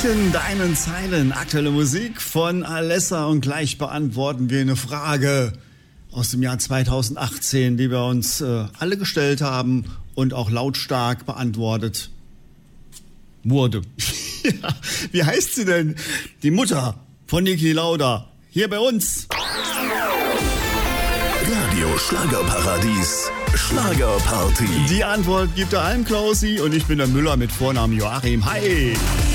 Zwischen deinen Zeilen, aktuelle Musik von Alessa, und gleich beantworten wir eine Frage aus dem Jahr 2018, die wir uns alle gestellt haben und auch lautstark beantwortet wurde. Ja, wie heißt sie denn? Die Mutter von Niki Lauda, hier bei uns. Radio Schlagerparadies, Schlagerparty. Die Antwort gibt der Almklausi und ich bin der Müller mit Vornamen Joachim. Hi!